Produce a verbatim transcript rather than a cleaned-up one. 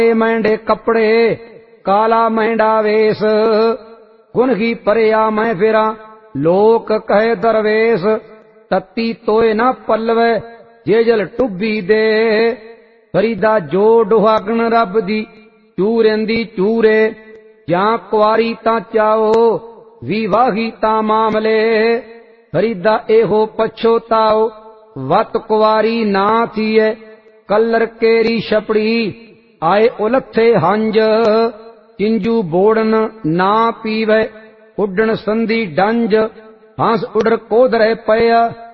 मैंडे कपड़े काला मैंडा वेश, गुनगी परिया मैं फिरा लोक कहे दरवेश, तत्ती तोय न पलवे जे जल टुब्बी दे, फरीदा जो डुहागण रब दी चूरेंदी चूरे, जां कुआरी तां चाओ विवाही तां मामले, फरीदा एहो पछोताओ वत कुआरी ना थीए, कलर केरी छपड़ी आए उलथे हंज, चिंजू बोड़न ना पीवे उडन संधी डंज, हंस उडर कोदरे पया